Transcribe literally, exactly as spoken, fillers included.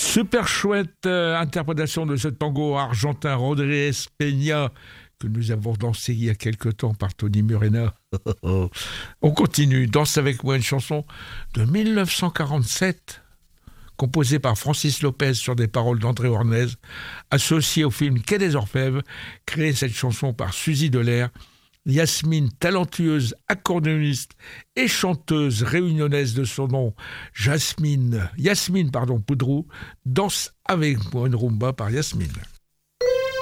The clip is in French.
Super chouette euh, interprétation de ce tango argentin Rodríguez Peña que nous avons dansé il y a quelque temps par Tony Murena. On continue, Danse avec moi, une chanson de dix-neuf cent quarante-sept, composée par Francis Lopez sur des paroles d'André Hornez, associée au film Quai des Orfèvres, créée cette chanson par Suzy Delair. Yasmine, talentueuse accordéoniste et chanteuse réunionnaise de son nom, Jasmine, Yasmine pardon, Poudrou, Danse avec moi, une rumba par Yasmine.